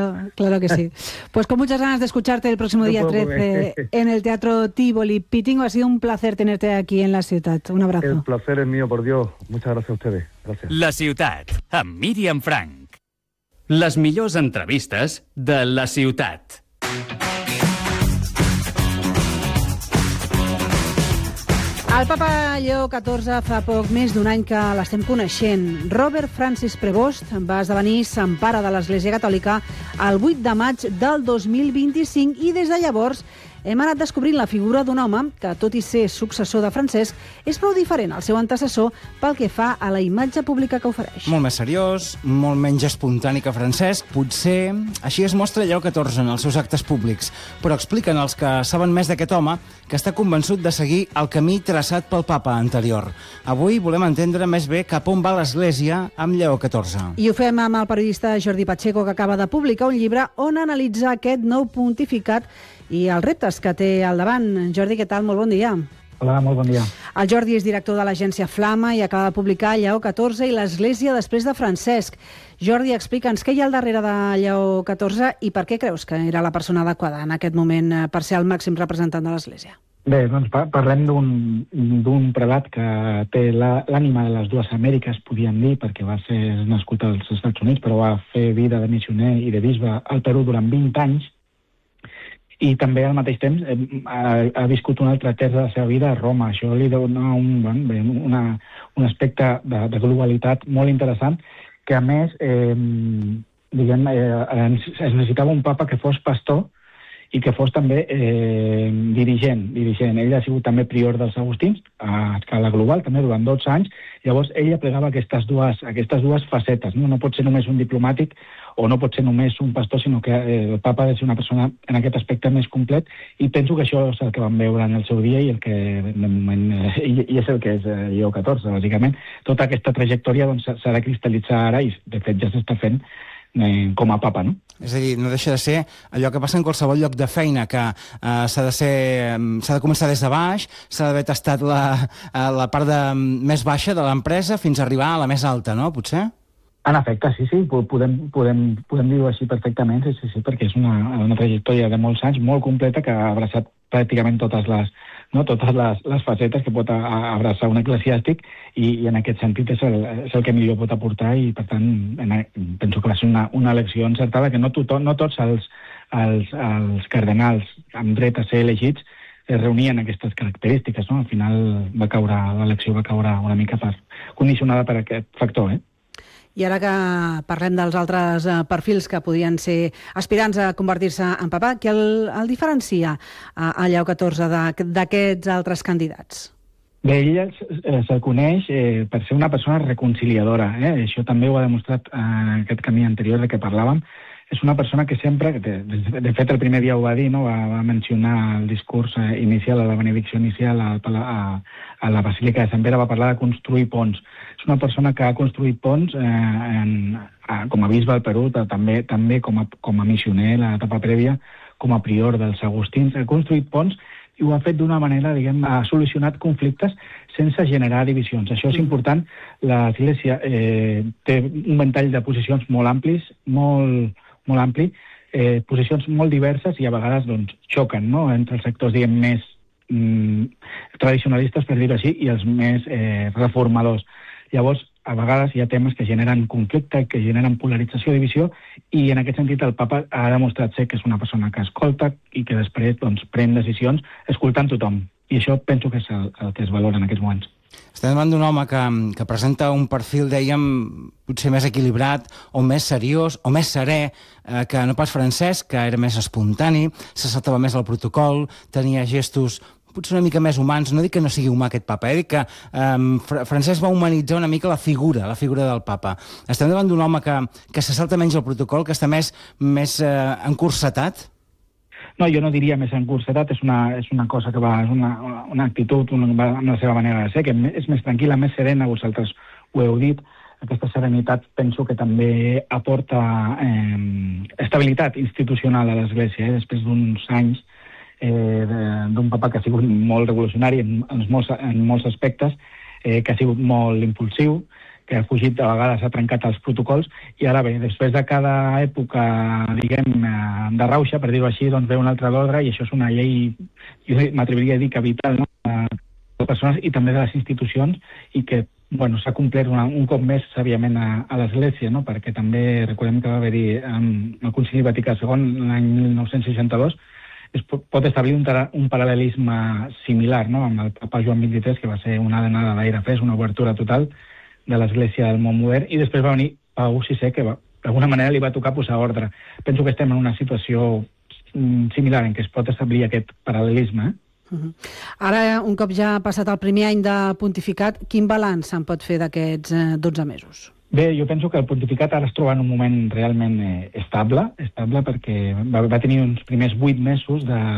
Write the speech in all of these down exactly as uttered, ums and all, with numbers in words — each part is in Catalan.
claro, claro que sí. Pues con muchas ganas de escucharte el próximo No día puedo trece comer. en el Teatro Tívoli Pitingo. Ha sido un placer tenerte aquí en la ciudad. Un abrazo. El placer es mío, por Dios. Muchas gracias a ustedes. Gracias. La ciutat, amb Míriam Frank. Les millors entrevistes de la ciutat. El papa Lleó catorze fa poc més d'un any que l'estem coneixent. Robert Francis Prevost va esdevenir sant pare de l'Església Catòlica el vuit de maig del dos mil vint-i-cinc i des de llavors hem anat descobrint la figura d'un home que, tot i ser successor de Francesc, és prou diferent al seu antecessor pel que fa a la imatge pública que ofereix. Molt més seriós, molt menys espontani que Francesc, potser així es mostra Lleó catorze en els seus actes públics, però expliquen els que saben més d'aquest home que està convençut de seguir el camí traçat pel papa anterior. Avui volem entendre més bé cap on va l'Església amb Lleó catorze. I ho fem amb el periodista Jordi Pacheco, que acaba de publicar un llibre on analitzar aquest nou pontificat i els reptes que té al davant. Jordi, què tal? Molt bon dia. Hola, molt bon dia. El Jordi és director de l'agència Flama i acaba de publicar Lleó catorze i l'Església després de Francesc. Jordi, explica'ns què hi ha al darrere de Lleó catorze i per què creus que era la persona adequada en aquest moment per ser el màxim representant de l'Església. Bé, doncs parlem d'un prelat que té l'ànima de les dues Amèriques, podríem dir, perquè va ser nascut als Estats Units, però va fer vida de missioner i de bisbe al Perú durant vint anys, i també al mateix temps eh, ha, ha viscut un altre terç de la seva vida a Roma. Això li dona un, bé, una, un aspecte de, de globalitat molt interessant, que a més eh, diguem, eh, es necessitava un papa que fos pastor i que fos també eh, dirigent, dirigent. Ell ha sigut també prior dels Agustins, a escala global, també durant dotze anys. Llavors, ell aplegava aquestes dues, aquestes dues facetes. No? no pot ser només un diplomàtic o no pot ser només un pastor, sinó que eh, el papa ha de ser una persona en aquest aspecte més complet, i penso que això és el que vam veure en el seu dia i el que, de moment, eh, i, i és el que és eh, Lleó catorze, bàsicament. Tota aquesta trajectòria doncs, s'ha de cristal·litzar ara i, de fet, ja s'està fent eh, com a papa, no? És a dir, no deixa de ser allò que passa en qualsevol lloc de feina, que eh, s'ha de ser, s'ha de començar des de baix, s'ha d'haver tastat la, la part de, més baixa de l'empresa fins a arribar a la més alta, no? Potser? En efecte, sí, sí, podem, podem, podem dir-ho així perfectament, sí, sí, sí, perquè és una, una trajectòria de molts anys, molt completa, que ha abraçat pràcticament totes les, no, totes les, les facetes que pot a, a abraçar un eclesiàstic, i, i en aquest sentit és el, és el que millor pot aportar, i per tant en, penso que va ser una, una elecció encertada, que no, tothom, no tots els, els, els cardenals amb dret a ser elegits es reunien aquestes característiques, no? Al final va caure, l'elecció va caure una mica per, condicionada per aquest factor, eh? I ara que parlem dels altres uh, perfils que podien ser aspirants a convertir-se en papa, què el, el diferencia a, a Lleó catorze d'aquests altres candidats? Bé, ell se'l se coneix eh, per ser una persona reconciliadora. Eh? Això també ho ha demostrat en eh, aquest camí anterior de què parlàvem. És una persona que sempre, de, de, de fet el primer dia ho va dir, no? va, va mencionar el discurs eh, inicial, la benedicció inicial a, a, a la Basílica de Sant Pere, va parlar de construir ponts. És una persona que ha construït ponts eh, en, a, com a bisbe al Perú, també, també com, a, com a missioner, l'etapa prèvia, com a prior dels Agustins. Ha construït ponts i ho ha fet d'una manera, diguem, ha solucionat conflictes sense generar divisions. Això és important. L'Església eh, té un ventall de posicions molt amplis, molt, molt ampli, eh, posicions molt diverses i a vegades doncs, xoquen, no?, entre els sectors, diguem, més mm, tradicionalistes, per dir-ho així, i els més eh, reformadors. Llavors, a vegades hi ha temes que generen conflicte, que generen polarització, divisió, i en aquest sentit el papa ha demostrat ser que és una persona que escolta i que després doncs, pren decisions escoltant tothom. I això penso que és el, el que es valora en aquests moments. Estem davant d'un home que, que presenta un perfil, dèiem, potser més equilibrat, o més seriós, o més serè, eh, que no pas Francesc, que era més espontani, se saltava més el protocol, tenia gestos potser una mica més humans. No dic que no sigui humà aquest papa, eh? Dic que eh, Francesc va humanitzar una mica la figura, la figura del papa. Estem davant d'un home que, que se salta menys el protocol, que està més, més eh, encursetat? No, jo no diria més encursetat, és una, és una cosa que va, és una, una actitud, una, amb la seva manera de ser, que és més tranquil·la, més serena, vosaltres ho heu dit. Aquesta serenitat penso que també aporta eh, estabilitat institucional a l'Església, eh? Després d'uns anys eh, d'un papa que ha sigut molt revolucionari en, en, molts, en molts aspectes, eh, que ha sigut molt impulsiu, que ha fugit, a vegades ha trencat els protocols, i ara bé, després de cada època, diguem, de rauxa, per dir-ho així, doncs ve un altre d'ordre, i això és una llei, jo m'atreviria a dir que vital, no?, de les persones i també de les institucions, i que bueno, s'ha complert una, un cop més, sàviament, a, a l'Església, no?, perquè també recordem que va haver-hi amb el Concili Vaticà segon l'any mil nou-cents seixanta-dos, es pot, pot establir un, un paral·lelisme similar, no?, amb el papa Joan vint-i-tres, que va ser una anada d'aire fresc, una obertura total de l'Església del món modern, i després va venir Pau sisè, que d'alguna manera li va tocar posar ordre. Penso que estem en una situació similar en què es pot establir aquest paral·lelisme. Eh? Uh-huh. Ara, un cop ja ha passat el primer any de pontificat, quin balanç se'n pot fer d'aquests eh, dotze mesos? Bé, jo penso que el pontificat ara es troba en un moment realment eh, estable, estable perquè va, va tenir uns primers vuit mesos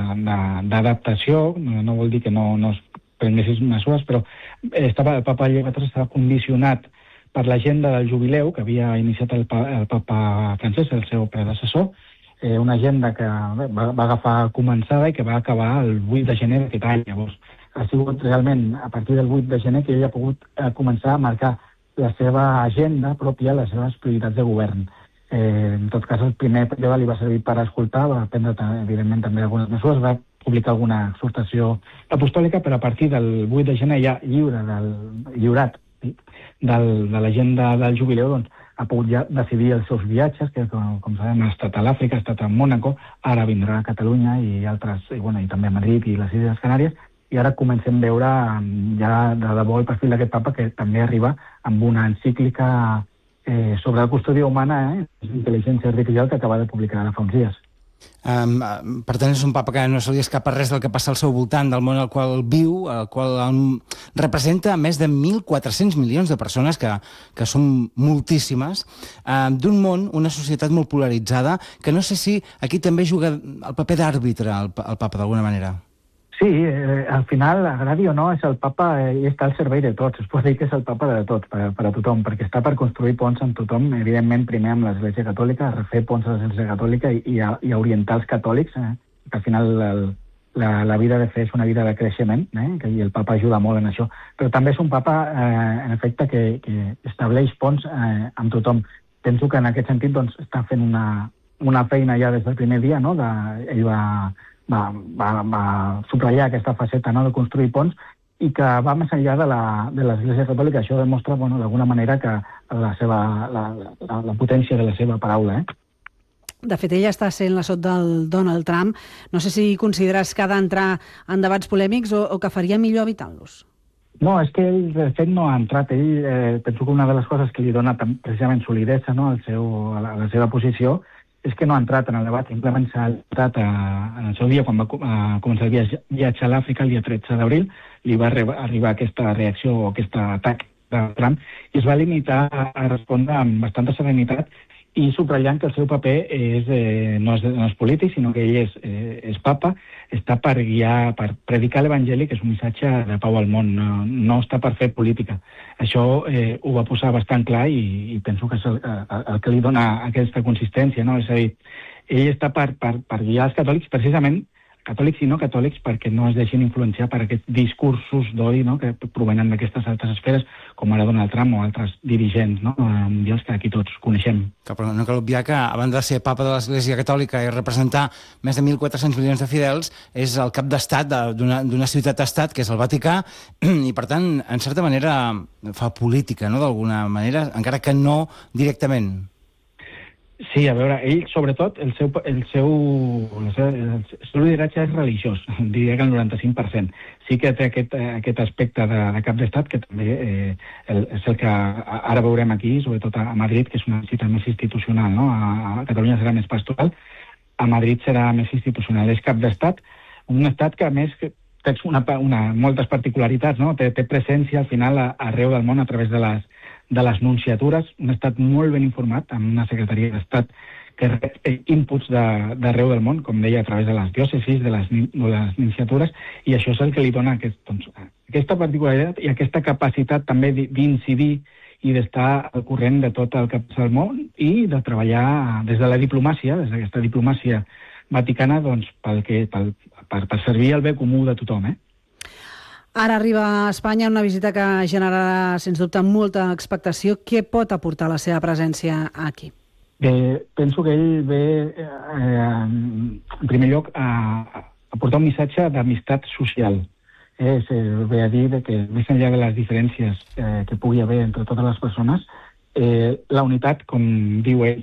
d'adaptació, no, no vol dir que no, no es prenguessin mesures, però estava, el papa Lleó catorze estava condicionat per l'agenda del jubileu que havia iniciat el, el papa Francesc, el seu predecessor, eh, una agenda que bé, va, va agafar començada i que va acabar el vuit de gener d'aquest any. Llavors, ha sigut realment a partir del vuit de gener que ell ha pogut eh, començar a marcar la seva agenda pròpia, les seves prioritats de govern. Eh, en tot cas, el primer període li va servir per escoltar, va prendre, evidentment, també algunes mesures, va publicar alguna exhortació apostòlica, però a partir del vuit de gener, ja lliure del, lliurat sí, del, de l'agenda del jubileu, doncs, ha pogut ja decidir els seus viatges, que com, com sabem ha estat a l'Àfrica, ha estat a Mònaco, ara vindrà a Catalunya i altres, i, bueno, i també a Madrid i les Illes Canàries, i ara comencem a veure ja de debò el perfil d'aquest papa, que també arriba amb una encíclica eh, sobre la custòdia humana, eh, intel·ligència artificial, que acaba de publicar ara fa uns dies. Um, per tant, és un papa que no se li escapa res del que passa al seu voltant, del món al qual viu, al qual um, representa més de mil quatre-cents milions de persones, que, que són moltíssimes, um, d'un món, una societat molt polaritzada, que no sé si aquí també juga el paper d'àrbitre, el, el papa, d'alguna manera. Sí, eh, al final, agradi o no, és el papa eh, i està al servei de tots. Es pot dir que és el papa de tots, per, per a tothom, perquè està per construir ponts amb tothom, evidentment primer amb l'Església Catòlica, a refer ponts a l'Església Catòlica i, i, a, i a orientar els catòlics, eh, que al final el, la, la vida de fe és una vida de creixement, eh, que, i el papa ajuda molt en això. Però també és un papa, eh, en efecte, que, que estableix ponts eh, amb tothom. Penso que en aquest sentit doncs, està fent una, una feina ja des del primer dia, no? De, ell va... Va, va, va subratllar aquesta faceta, no?, de construir ponts, i que va més enllà de l'Església Catòlica. Això demostra, bueno, d'alguna manera que la, seva, la, la, la potència de la seva paraula. Eh? De fet, ella està sent la sot del Donald Trump. No sé si consideres que ha d'entrar en debats polèmics o, o que faria millor evitant-los. No, és que ell, de fet, no ha entrat. Ell, eh, penso que una de les coses que li dona precisament solidesa, no?, al seu, a, la, a la seva posició, és que no ha entrat en el debat, simplement s'ha entrat a, en el seu dia, quan va a, començar el viatge, viatge a l'Àfrica, el dia tretze d'abril, li va arribar, arribar aquesta reacció o aquest atac de Trump, i es va limitar a, a respondre amb bastanta serenitat i subratllant que el seu paper és, eh, no, és, no és polític, sinó que ell és, eh, és papa, està per guiar, per predicar l'Evangeli, que és un missatge de pau al món, no, no està per fer política. Això eh, ho va posar bastant clar i, i penso que és el, el, el que li dona aquesta consistència, no? És a dir, ell està per, per, per guiar els catòlics, precisament catòlics i no catòlics, perquè no es deixin influenciar per aquests discursos d'odi, no?, que provenen d'aquestes altres esferes, com ara Donald Trump o altres dirigents, no?, mundials que aquí tots coneixem. Que, però no cal obviar que, a banda de ser papa de l'Església Catòlica i representar més de mil quatre-cents milions de fidels, és el cap d'estat d'una ciutat-estat, que és el Vaticà, i per tant, en certa manera, fa política, no?, d'alguna manera, encara que no directament. Sí, a veure, ell, sobretot, el seu, el seu, el seu, el seu lideratge és religiós, diria que el noranta-cinc per cent. Sí que té aquest, aquest aspecte de, de cap d'estat, que també eh, el, és el que ara veurem aquí, sobretot a Madrid, que és una cita més institucional, no? A, a Catalunya serà més pastoral, a Madrid serà més institucional. És cap d'estat, un estat que, a més, té una, una, moltes particularitats, no? Té, té presència, al final, arreu del món a través de les de les nunciatures, un estat molt ben informat, amb una secretaria d'estat que rep inputs d'arreu del món, com deia, a través de les diòcesis, de les, de les nunciatures, i això és el que li dona aquest, doncs, aquesta particularitat i aquesta capacitat també d'incidir i d'estar al corrent de tot el que passa al món i de treballar des de la diplomàcia, des d'aquesta diplomàcia vaticana, doncs, pel que, pel, per, per servir el bé comú de tothom, eh? Ara arriba a Espanya una visita que generarà, sens dubte, molta expectació. Què pot aportar la seva presència aquí? Bé, penso que ell ve, eh, en primer lloc, a, a portar un missatge d'amistat social. Eh, ve a dir que, més enllà de les diferències eh, que pugui haver entre totes les persones, eh, la unitat, com diu ell,